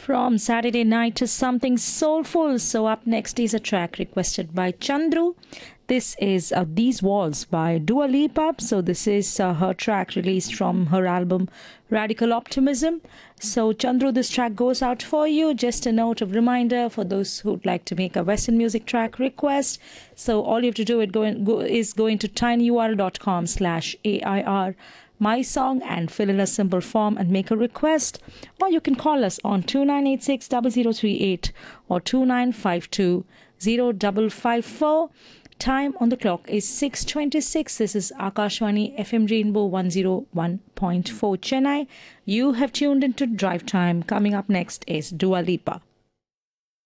From Saturday night to something soulful. So up next is a track requested by Chandru. This is These Walls by Dua Lipa. So this is her track released from her album Radical Optimism. So Chandru, this track goes out for you. Just a note of reminder for those who'd like to make a Western music track request. So all you have to do is go into tinyurl.com/AIR my song and fill in a simple form and make a request, or you can call us on 2986-0038 or 2952-0554. Time on the clock is 6:26. This is Akashwani FM Rainbow 101.4 Chennai. You have tuned into Drive Time. Coming up next is Dua Lipa.